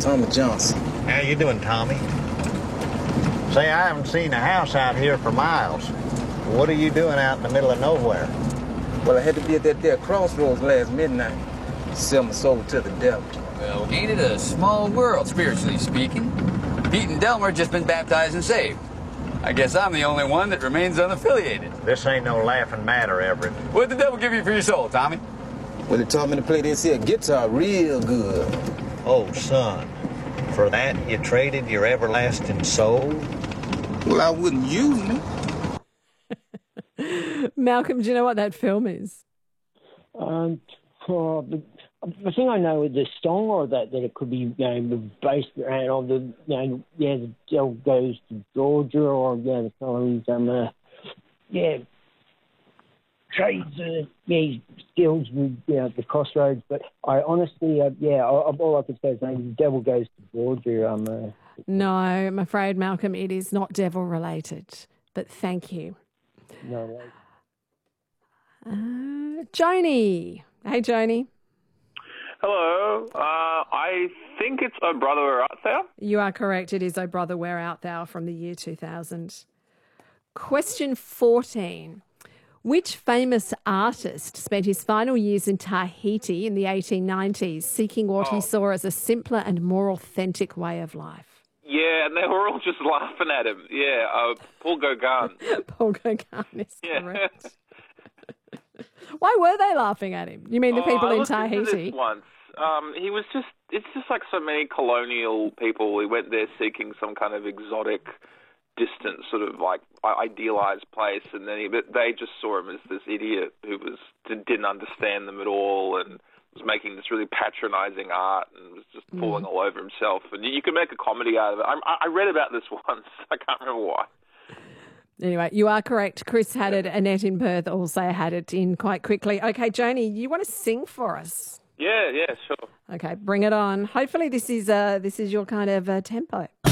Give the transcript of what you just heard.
Tommy Johnson. How you doing, Tommy? Say, I haven't seen a house out here for miles. What are you doing out in the middle of nowhere? Well, I had to be at that there crossroads last midnight. Sell my soul to the devil. Well, ain't it a small world, spiritually speaking? Pete and Delmer just been baptized and saved. I guess I'm the only one that remains unaffiliated. This ain't no laughing matter, Everett. What'd the devil give you for your soul, Tommy? Well, he taught me to play this here guitar real good. Oh, son, for that you traded your everlasting soul? Well, I wouldn't use me. Malcolm, do you know what that film is? The thing I know with the song or that it could be based around on the the devil goes to Georgia or the song trades his skills with the crossroads. But I honestly all I could say is the devil goes to Georgia. No, I'm afraid, Malcolm, it is not devil related. But thank you. No. Joni. Hey, Joni. Hello. I think it's Oh Brother, Where Art Thou? You are correct. It is Oh Brother, Where Art Thou from the year 2000. Question 14. Which famous artist spent his final years in Tahiti in the 1890s seeking what he saw as a simpler and more authentic way of life? Yeah, and they were all just laughing at him. Yeah, Paul Gauguin. Paul Gauguin is correct. Why were they laughing at him? You mean the people in Tahiti? I listened to this once. He was it's just like so many colonial people. He went there seeking some kind of exotic, distant, sort of like idealized place, and then they just saw him as this idiot who didn't understand them at all and was making this really patronizing art and was just falling all over himself. And you could make a comedy out of it. I read about this once. I can't remember why. Anyway, you are correct. Chris had it. Annette in Perth also had it in quite quickly. Okay, Joni, you want to sing for us? Yeah, sure. Okay, bring it on. Hopefully this is your kind of tempo.